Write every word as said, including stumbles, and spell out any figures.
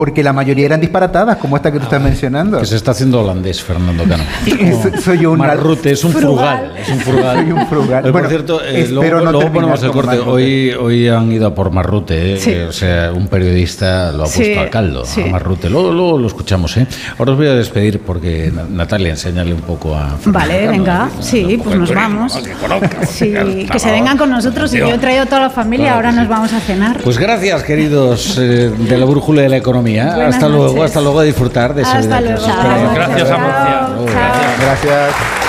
Porque la mayoría eran disparatadas, como esta que tú estás mencionando. Que se está haciendo holandés, Fernando Cano. Soy un Marrute, es un frugal. Es un frugal. Soy un frugal. Por Bueno, cierto, eh, espero luego, no luego ponemos el terminar corte. con Hoy, hoy han ido a por Marrute, eh, Sí. o sea, un periodista lo ha Sí, puesto a caldo, sí. a Marrute. Luego, luego lo escuchamos, ¿eh? Ahora os voy a despedir porque Natalia, enséñale un poco a Fernando Vale, Cano, venga, ¿eh? sí, Un poco pues de nos turismo, vamos. que conozcan, Sí, porque, que se por vengan favor, con nosotros y tío. yo he traído a toda la familia, Claro ahora que nos sí. vamos a cenar. Pues gracias, queridos eh, de la brújula de la economía. Buenas hasta luego, noches. hasta luego a disfrutar de esa Hasta vida que os luego. espera. Gracias, Chao, Amancio. chao. Gracias.